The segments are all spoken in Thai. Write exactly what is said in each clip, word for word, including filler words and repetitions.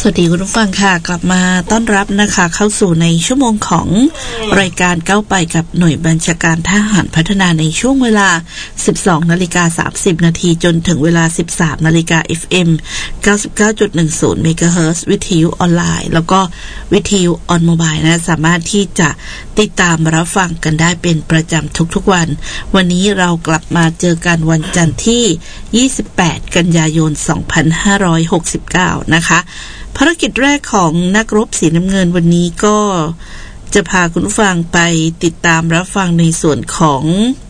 สวัสดีคุณผู้ฟังค่ะกลับมาต้อนรับนะคะเข้าสู่ในชั่วโมงของรายการก้าวไปกับหน่วยบัญชาการทหารพัฒนาในช่วงเวลา สิบสองนาฬิกาสามสิบนาทีจนถึงเวลา สิบสามนาฬิกา เอฟ เอ็ม เก้าสิบเก้าจุดหนึ่งศูนย์ เมกะเฮิรตซ์วิทยุออนไลน์แล้วก็วิทยุออนโมบายนะสามารถที่จะติดตามรับฟังกันได้เป็นประจำทุกๆวันวันนี้เรากลับมาเจอกันวันจันทร์ที่ยี่สิบแปดกันยายนสองพันห้าร้อยหกสิบเก้านะคะภารกิจแรกของนักรบสีน้ำเงินวันนี้ก็จะพาคุณผู้ฟังไปติดตามรับฟังในส่วนของ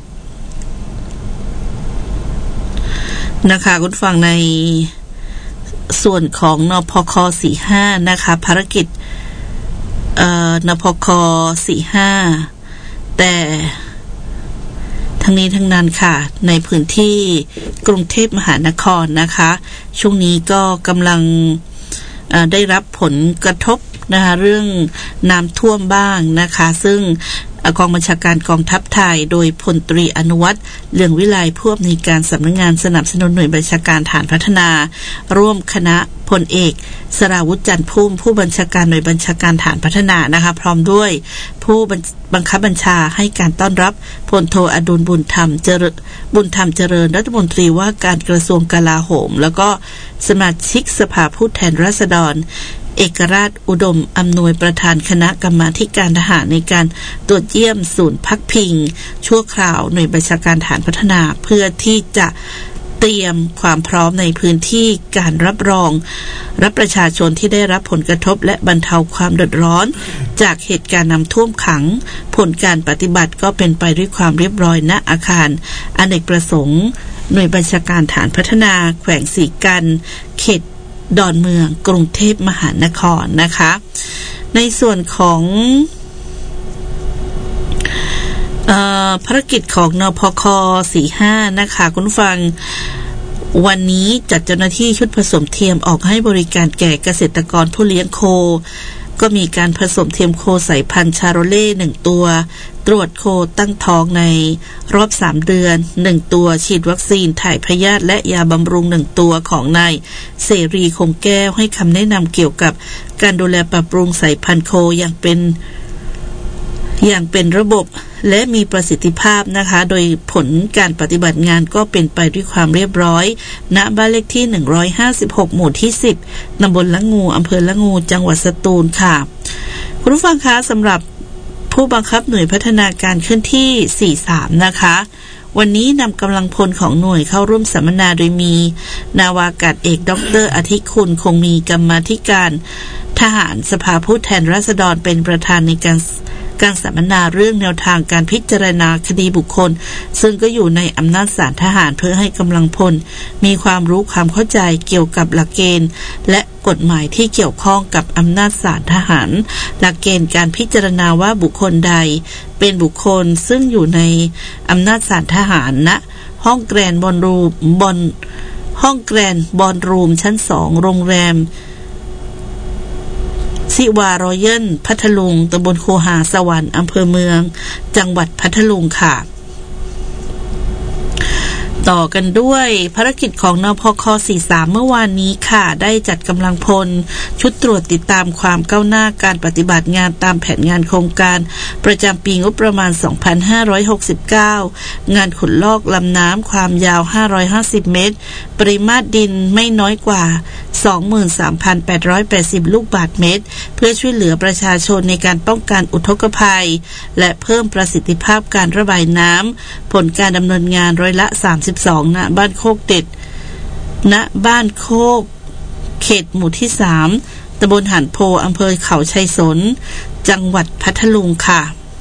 นะคะคุณผู้ฟังในส่วนของนพค.สี่สิบห้านะคะภารกิจเอ่อนพค.สี่สิบห้าแต่ทั้งนี้ทั้งนั้นค่ะในพื้นที่กรุงเทพมหานครนะคะช่วงนี้ก็กำลังได้รับผลกระทบนะคะเรื่องน้ำท่วมบ้างนะคะซึ่งกองบัญชาการกองทัพไทยโดยพลตรีอนุวัฒน์เลืองวิไลผู้อำนวยการสำนักงานสนับสนุนหน่วยบัญชาการฐานพัฒนาร่วมคณะพลเอกสราวุธจันทร์พุ่มผู้บัญชาการหน่วยบัญชาการฐานพัฒนานะคะพร้อมด้วยผู้บังคับบัญชาให้การต้อนรับพลโทอดุลบุญธรรมเจริญบุญธรรมเจริญรัฐมนตรีว่าการกระทรวงกลาโหมแล้วก็สมาชิกสภาผู้แทนราษฎรเอกราชอุดมอำนวยประธานคณะกรรมาธิการทหารในการตรวจเยี่ยมศูนย์พักพิงชั่วคราวหน่วยบัญชาการฐานพัฒนาเพื่อที่จะเตรียมความพร้อมในพื้นที่การรับรองรับประชาชนที่ได้รับผลกระทบและบรรเทาความเดือดร้อนจากเหตุการณ์น้ำท่วมขังผลการปฏิบัติก็เป็นไปด้วยความเรียบร้อยณอาคารอเนกประสงค์หน่วยบัญชาการฐานพัฒนาแขวงศรีกันเขตดอนเมืองกรุงเทพมหานครนะคะในส่วนของเอ่อภารกิจของนพค.สี่สิบห้านะคะคุณฟังวันนี้จัดเจ้าหน้าที่ชุดผสมเทียมออกให้บริการแก่เกษตรกรผู้เลี้ยงโคก็มีการผสมเทียมโคสายพันธุ์ชาโรเล่หนึ่งตัวตรวจโคตั้งท้องในรอบสามเดือนหนึ่งตัวฉีดวัคซีนถ่ายพยาธิและยาบำรุงหนึ่งตัวของนายเสรีคงแก้วให้คำแนะนำเกี่ยวกับการดูแลปรับปรุงสายพันธุ์โคอย่างเป็นอย่างเป็นระบบและมีประสิทธิภาพนะคะโดยผลการปฏิบัติงานก็เป็นไปด้วยความเรียบร้อยณบ้านเลขที่หนึ่งร้อยห้าสิบหกหมู่ที่สิบตำบลละงูอำเภอละงูจังหวัดสตูลค่ะคุณผู้ฟังคะสำหรับผู้บังคับหน่วยพัฒนาการเคลื่อนที่สี่สิบสามนะคะวันนี้นำกำลังพลของหน่วยเข้าร่วมสัมมนาโดยมีนาวากาศเอกดร.อธิคุณคงมีกรรมาธิการทหารสภาผู้แทนราษฎรเป็นประธานในการการสัมมนาเรื่องแนวทางการพิจารณาคดีบุคคลซึ่งก็อยู่ในอำนาจศาลทหารเพื่อให้กำลังพลมีความรู้ความเข้าใจเกี่ยวกับหลักเกณฑ์และกฎหมายที่เกี่ยวข้องกับอำนาจศาลทหารหลักเกณฑ์การพิจารณาว่าบุคคลใดเป็นบุคคลซึ่งอยู่ในอำนาจศาลทหารณห้องแกรนด์บอลรูมบอลห้องแกรนด์บอลรูมชั้นสองโรงแรมสิวารอยัลพัทลุงตำบลโคหาสวรรค์อำเภอเมืองจังหวัดพัทลุงค่ะต่อกันด้วยภารกิจของนพค.สี่สิบสามเมื่อวานนี้ค่ะได้จัดกำลังพลชุดตรวจติดตามความก้าวหน้าการปฏิบัติงานตามแผนงานโครงการประจำปีงบประมาณสองพันห้าร้อยหกสิบเก้างานขุดลอกลำน้ำความยาวห้าร้อยห้าสิบเมตรปริมาตรดินไม่น้อยกว่า สองหมื่นสามพันแปดร้อยแปดสิบ ลูกบาศก์เมตรเพื่อช่วยเหลือประชาชนในการป้องกันอุทกภัยและเพิ่มประสิทธิภาพการระบายน้ำผลการดำเนินงานร้อยละสามสิบสองณบ้านโคกเด็ดณบ้านโคกเขตหมู่ที่สามตำบลหันโพอำเภอเขาชัยสนจังหวัดพัทลุงค่ะ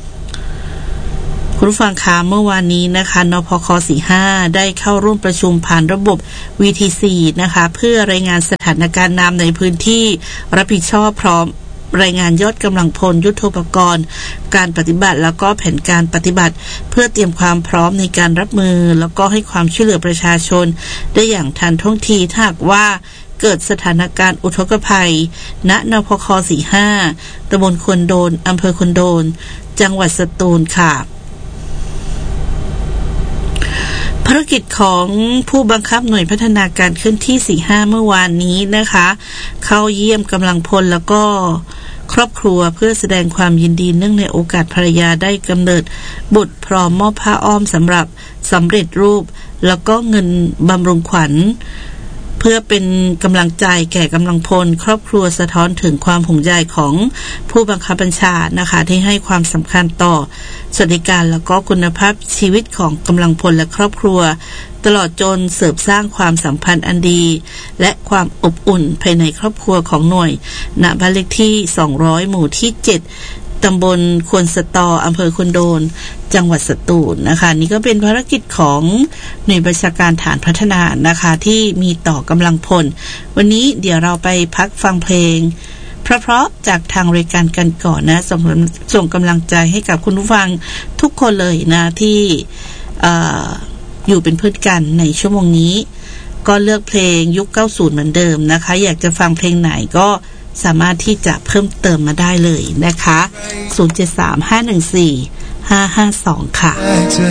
คุณผู้ฟังคะเมื่อวานนี้นะคะนพค.สี่สิบห้าได้เข้าร่วมประชุมผ่านระบบ วี ที ซี นะคะเพื่อรายงานสถานการณ์น้ำในพื้นที่รับผิดชอบพร้อมรายงานยอดกำลังพลยุทโธปกรณ์การปฏิบัติแล้วก็แผนการปฏิบัติเพื่อเตรียมความพร้อมในการรับมือแล้วก็ให้ความช่วยเหลือประชาชนได้อย่างทันท่วงทีถ้าหากว่าเกิดสถานการณ์อุทกภัยณนพค.สี่สิบห้าตำบลควนโดนอำเภอควนโดนจังหวัดสตูลค่ะภารกิจของผู้บังคับหน่วยพัฒนาการเคลื่อนที่สี่สิบห้าเมื่อวานนี้นะคะเข้าเยี่ยมกำลังพลแล้วก็ครอบครัวเพื่อแสดงความยินดีเนื่องในโอกาสภรรยาได้กำเนิดบุตรพร้อมมอบผ้าอ้อมสำหรับสำเร็จรูปแล้วก็เงินบำรุงขวัญเพื่อเป็นกำลังใจแก่กำลังพลครอบครัวสะท้อนถึงความห่วงใยของผู้บังคับบัญชานะคะที่ให้ความสำคัญต่อสวัสดิการแล้วก็คุณภาพชีวิตของกำลังพลและครอบครัวตลอดจนเสริมสร้างความสัมพันธ์อันดีและความอบอุ่นภายในครอบครัวของหน่วยณบ้านเลขที่สองร้อยหมู่ที่เจ็ดตำบลควนสตออำเภอควนโดนจังหวัดสตูลนะคะนี่ก็เป็นภารกิจของหน่วยบัญชาการฐานพัฒนานะคะที่มีต่อกำลังพลวันนี้เดี๋ยวเราไปพักฟังเพลงเพราะๆจากทางรายการกันก่อนนะส่งส่งกำลังใจให้กับคุณผู้ฟังทุกคนเลยนะที่เอ่ออยู่เป็นเพื่อนกันในชั่วโมงนี้ก็เลือกเพลงยุคเก้าสิบเหมือนเดิมนะคะอยากจะฟังเพลงไหนก็สามารถที่จะเพิ่มเติมมาได้เลยนะคะศูนย์ เจ็ด สาม ห้า หนึ่ง สี่ ห้า ห้า สองค่ะ